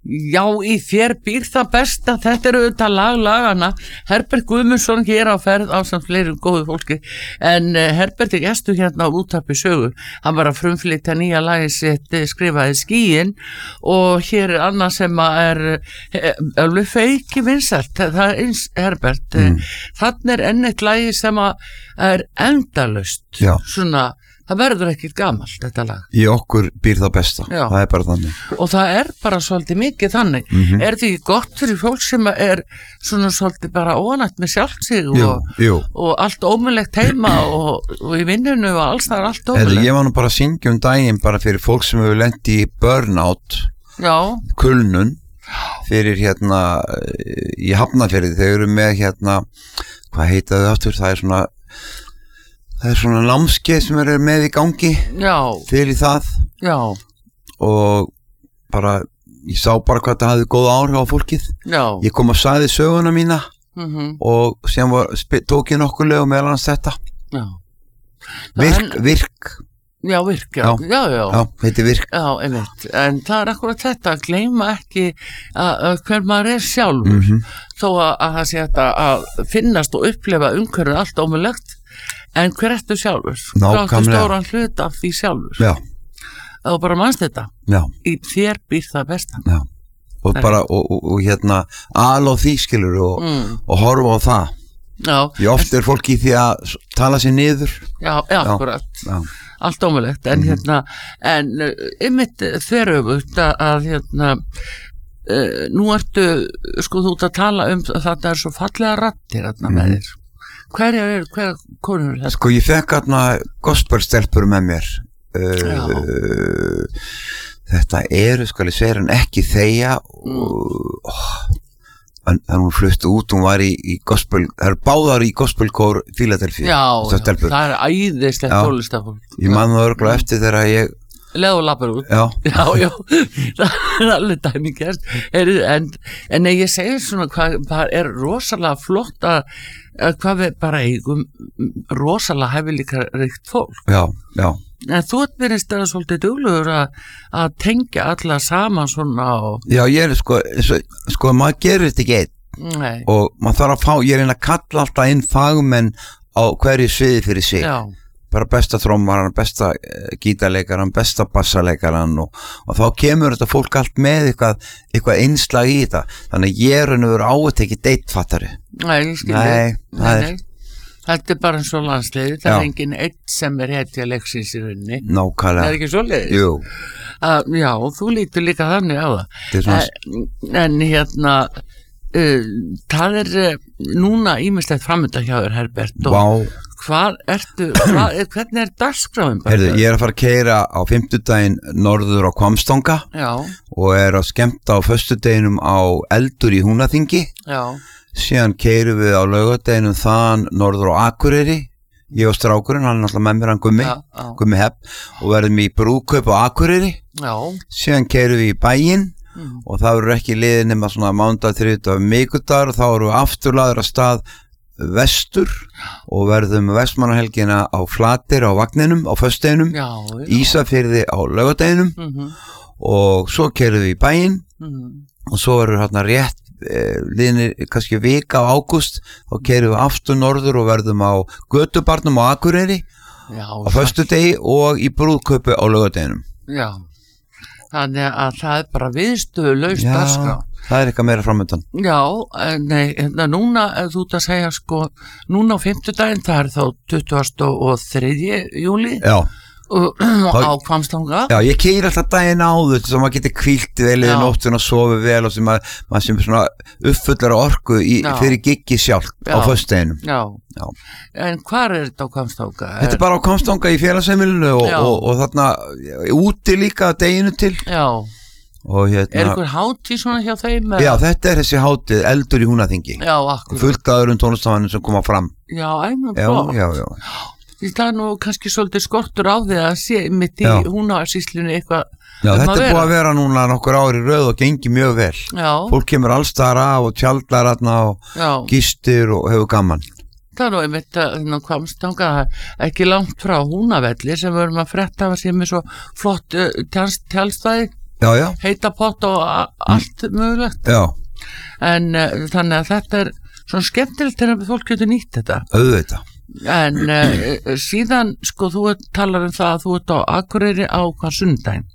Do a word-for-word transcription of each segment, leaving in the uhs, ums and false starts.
Já, í þér býr það besta, þetta eru auðvitað lag lagana. Herbert Guðmundsson hér á ferð á samt fleiri góðu fólki, en uh, Herbert er gestur hérna á Útvarpi Sögu. Hann var að frumflytja nýja lagi sitt, skrifaði Skýin, og hér er annað sem að er alveg feiki vinsælt, það er eins Herbert. Mm. Þannig er enn eitt lagi sem að er endalaust, Já. Svona það verður ekkert gamalt, þetta lag. Í okkur býr það besta, Já. Það er bara þannig. Og það er bara svolítið mikið þannig. Mm-hmm. Er því gott fyrir fólk sem er svona svolítið bara óanægt með sjálft sig jú, og, jú. og allt ómulegt heima og, og í vinnunu og alls það er allt ómulegt. Ég var nú bara að syngja um daginn bara fyrir fólk sem hefur lent í burnout, Já. Kulnun, fyrir hérna, í Hafnarfirði, þau eru með hérna, hvað heita þau aftur, það er svona... Það er svona námskeið sem er með í gangi Já. Fyrir það Já. Og bara ég sá bara hvað það hafði góð áhrif á fólkið Já. Ég kom að sagði söguna mína mm-hmm. og sem var, tók ég nokkuð lög meðal hans þetta Já. Virk, en, virk Já, virk, já, já, já, já. já heiti virk Já, einmitt, en það er akkurat þetta að gleyma ekki að, að hver maður er sjálfur mm-hmm. þó að, að það sé þetta að finnast og upplefa umhverfið allt ómulegt. En hver ertu sjálfur? Nákvæmlega. Þú stóran hlut af því sjálfur. Já. Og bara manst þetta. Já. Í þér býr það besta. Já. Og Nei. bara, og, og, og hérna, al á því skilur og, mm. og horfa á það. Já. Ég oft er fólk í því að tala sér niður. Já, já, akkurat. Já. Allt ómulegt. En mm-hmm. hérna, en einmitt þveröfugt að, að hérna, uh, nú ertu, sko þú ert að tala um að þetta er svo fallega raddir hérna mm. með þér. Hverjar er, hverjar konur er þetta? Sko ég fekk hérna gospelstelpur með mér uh, Þetta eru skal ég segja en ekki þegja mm. og oh, en hún flutti út, hún var í, í gospel, það eru báðar í gospelkór Fíladelfíu. Já, já, það er æðislegt tólestafólk. Ég man það örgulega eftir þegar ég leðu lappar út. Já. Já, já, það er alveg dæmingert. En, en ég segir svona hvað, það er rosalega flott að, að hvað við bara eigum rosalega hefur líka ríkt fólk. Já, já. En þú verðist það svolítið duglegur að, að tengja alla saman svona og... Já, ég er sko, sko, maður gerir þetta ekki einn. Nei. Og maður þarf að fá, ég er einn að kalla alltaf inn fagmenn á hverju sviði fyrir sig. Já. Bara besta trommaran, besta gítarleikaran, besta bassaleikaran og, og þá kemur þetta fólk allt með eitthvað, eitthvað einslag í þetta. Þannig að ég er raun og veru á þetta ekki deittfattari. Nei, ég skilji. Nei, það er... Þetta er bara eins og landsliði, það er enginn einn sem er hetja leiksins í rauninni. Nákvæmlega. Það er ekki svoleiðis? Jú. Uh, já, þú lítur líka þannig á það. Þetta er svona... En, en hérna, uh, það er uh, núna ýmislegt framöndan hjá þér, Herbert. Vá. Hvað ertu, hvað, hvernig er dagskráin? Herðu, ég er að fara að keyra á fimmtudaginn norður á Hvammstanga. Já. Og er að skemmta á föstudeginum á Eldur í Húnaþingi. Já. Síðan keyrum við á laugardeginum þaðan norður á Akureyri. Ég og strákurinn, hann er alltaf með mér, hann Gummi, já, já. Gummi Hepp, og verðum í brúðkaup á Akureyri. Já. Síðan keyrum við í bæinn mm. og það verður ekki liðið nema svona mánudag, þriðjudag, miðvikudagur og þá erum við afturlaður að stað vestur og verðum Vestmannahelgina á Flatir á vagninum, á föstudeginum, Ísafirði á laugardeginum mm -hmm. og svo keyrum við í bæinn mm -hmm. og svo verður hérna rétt liðinir kannski vika á ágúst og keyrum við aftur norður og verðum á Götubarnum á Akureyri já, á föstudegi og í brúðkaupi á laugardeginum. Já, þannig að það er bara viðstöðulaust dagskrá. Það er eitthvað meira framöndan. Já, nei, núna þú ert að segja sko, núna á fimmtudaginn það er þá tuttugasta og þriðja júlí. Já. Á Hvammstanga. Já, ég keyri alltaf daginn áður sem maður getur hvílt vel í nóttin og sofi vel og sem maður, maður sem svona uppfullar orku í, fyrir giggi sjálf á föstudeginum. Já. Já. En hvar er þetta á Hvammstanga? Þetta er bara á Hvammstanga í félagsheimilinu og, og, og þarna úti líka deginu til. Já. Og hérna... Er einhver hátíð svona hjá þeim? Já, þetta er þessi hátíð, Eldur í Húnaþingi. Já, akkurat. Fullt af öðrum tónlistamanum sem koma fram. Já, einhvern veginn. Já, já, já. Það er nú kannski svolítið skortur á því að sé mitt í Húnavatnssýslunni eitthvað. Já, um þetta er búið að vera núna nokkur ári röð og gengi mjög vel. Já. Fólk kemur allstaðar af og tjaldar þarna og já. Gistir og hefur gaman. Það er nú einmitt að Hvammstanga ekki langt frá Húnavelli sem við erum að fretta að sé með svo flott uh, tjaldstæði. já, já. heita pott og allt mm. mögulegt já. en uh, þannig að þetta er svona skemmtilegt þegar fólk getur nýtt þetta auðvitað en uh, síðan sko þú talar um það að þú ert á Akureyri á hvað sundaginn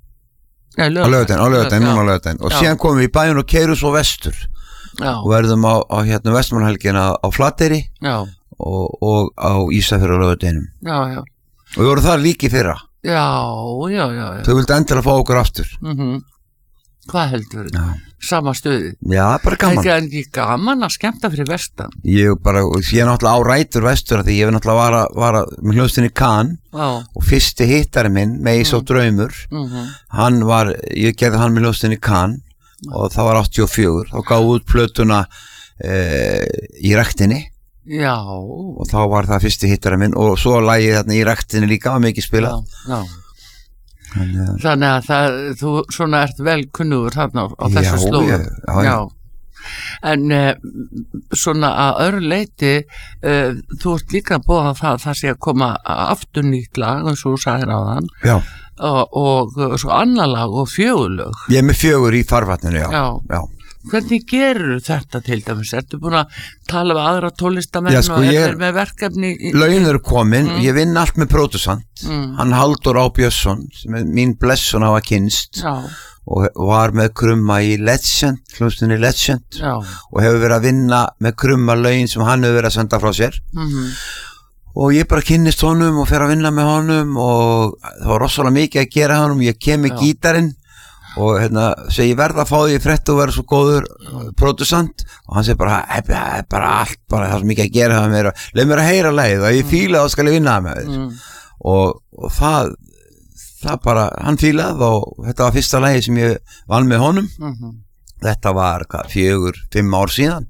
á laugardaginn, á laugardaginn, núna á laugardaginn og já. Síðan komum við í bæinn og keyrum svo vestur já. Og verðum á, á hérna Vestmannhelgina á Flateyri og, og á Ísafirði á laugardaginum já, já. Og við vorum þar líki fyrra já, já, já, já. Þau vildi endilega fá okkur aftur mm-hmm. Hvað heldur þau? Sama stöði Já, bara gaman Það er ekki gaman að skemmta fyrir vestan Ég bara, ég er náttúrulega á rætur vestur því ég er náttúrulega var að, var að með hljóðstinni Kann og fyrsti hittari minn með Ísó mm. Draumur mm-hmm. hann var, ég gerði hann með hljóðstinni Kann mm. og það var áttatíu og fjögur þá gáði út plötuna e, í ræktinni Já og þá var það fyrsti hittari minn og svo lagið þarna í ræktinni líka var mikið spilað Já, já Þannig, Þannig að það, þú svona ert vel kunnugur þarna á, á þessu slóðum já, já, já. En uh, svona að öðru leiti uh, þú ert líka að bóða það það sé að koma aftur nýtt lag eins og þú sagðir á þann og, og, og svo annar lag og fjögurlög Ég er með fjögur í farvatninu, já, já. já. Hvernig gerur þetta til dæmis? Ertu búin að tala við aðra tólistamenn já, sko, og er, er með verkefni í... Lögin eru komin, mm. ég vinn allt með pródusant mm. hann Halldór Á. Björnsson sem er mín blessun hafa kynst já. Og var með Krumma í Legend hljómsveitinni Legend já. Og hefur verið að vinna með Krumma lögin sem hann hefur verið að senda frá sér mm-hmm. og ég bara kynnist honum og fer að vinna með honum og það var rosalega mikið að gera honum ég kem með gítarinn og hérna segi ég verða að fá því frétt og vera svo góður pródusant og hann segi bara, bara allt bara það er svo mikið að gera það með mér leið mér að heyra leið og ef ég fíla þá skal ég vinna með þér mm. og, og það það bara, hann fílað og þetta var fyrsta lagi sem ég vann með honum mm-hmm. þetta var hvað, fjögur, fimm ár síðan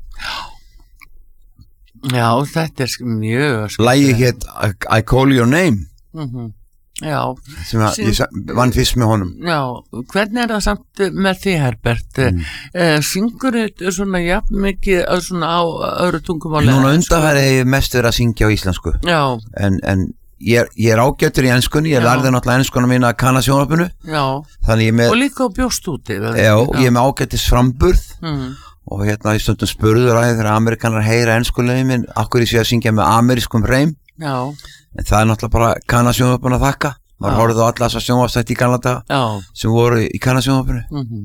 Já, þetta er mjög lagi hétt I, I Call Your Name mhm Já, sem að Sín, ég vann fyrst með honum Já, hvernig er það samt með því Herbert mm. eh, syngur þetta svona jafn mikið svona á öðru tungumáli Núna undanfærið hef ég mest verið að syngja á íslensku Já En, en ég, er, ég er ágættur í enskunni ég lærði náttúrulega enskuna mína að kanna sjónvarpinu Já, með, og líka á bjóst úti Já, já, ég er með ágættis framburð mm. og hérna ég stundum spurður að þegar amerikanar heyra enskulegin minn akkur ég sé að syngja með amerískum hreim Já En það er náttúrulega bara kannasjónvarpinu að þakka maður horfði á alla þessar sjónvarpstætti í gamla daga sem voru í kannasjónvarpinu mm-hmm.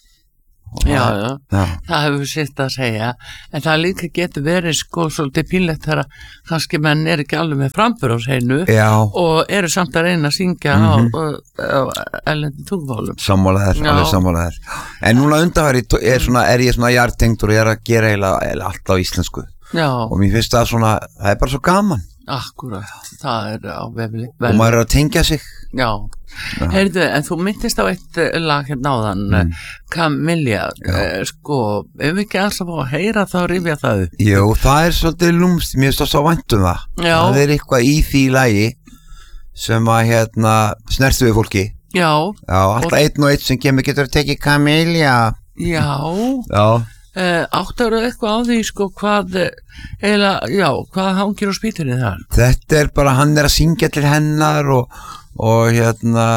Já, já, já, það hefur sitt að segja en það líka getur verið sko svolítið pínlegt þegar kannski menn er ekki alveg með frambur á hreinu og eru samt að reyna að syngja mm-hmm. á, á erlendum tungumálum Sammálaðir, alveg sammálaðir En núna undanfæri er, svona, er ég svona jartengdur og ég er að gera eiginlega allt á íslensku já. Og mér finnst það svona, það er bara svo gaman Akkurat, það er á vefli Og maður er að tengja sig Já, Já. Heyrðu, en þú myndist á eitt lag hérna áðan mm. Camilla, eh, sko ef við ekki alls að fá að heyra þá rifja það upp Jú, það er svolítið lúmst mér finnst það svo vænt um það Já. Það er eitthvað í því lagi sem að hérna snertu við fólki Já, Já alltaf og... einn og einn sem kemur getur að tekið Camilla Já Já Uh, áttar eitthvað á því sko hvað eða, já, hvað hangir á spýtunni þar þetta er bara, hann er að syngja til hennar og, og hérna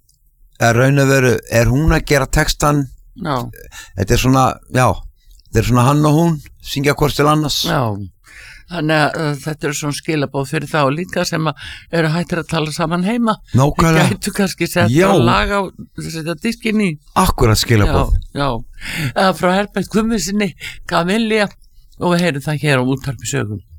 er raun og veru er hún að gera textan já. Þetta er svona, já þetta er svona hann og hún, syngja hvort til annars já, þannig að uh, þetta er svona skilabóð fyrir þá líka sem að eru hættir að tala saman heima Nákvæmlega Þið gætu kannski sett að laga og setja diskin í Akkurat skilabóð Já, já, uh, frá Herbert Guðmundsssyni Camilla og við heyrum það hér á Útvarpi Sögu